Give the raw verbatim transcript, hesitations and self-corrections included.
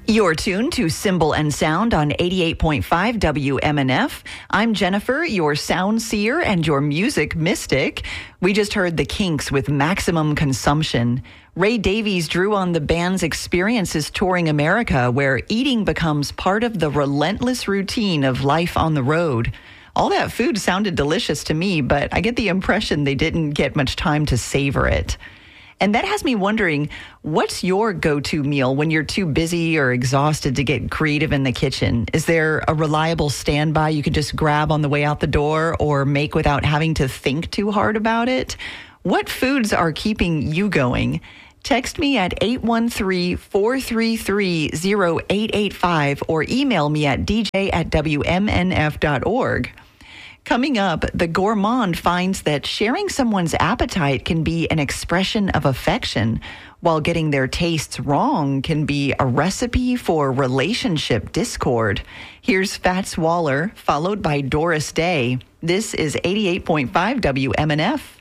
You're tuned to Symbol and Sound on eighty-eight point five W M N F. I'm Jennifer, your sound seer and your music mystic. We just heard the Kinks with Maximum Consumption. Ray Davies drew on the band's experiences touring America, where eating becomes part of the relentless routine of life on the road. All that food sounded delicious to me, but I get the impression they didn't get much time to savor it. And that has me wondering, what's your go-to meal when you're too busy or exhausted to get creative in the kitchen? Is there a reliable standby you can just grab on the way out the door or make without having to think too hard about it? What foods are keeping you going? Text me at eight one three, four three three, zero eight eight five or email me at d j at w m n f dot org. Coming up, the gourmand finds that sharing someone's appetite can be an expression of affection, while getting their tastes wrong can be a recipe for relationship discord. Here's Fats Waller, followed by Doris Day. This is eighty-eight point five W M N F.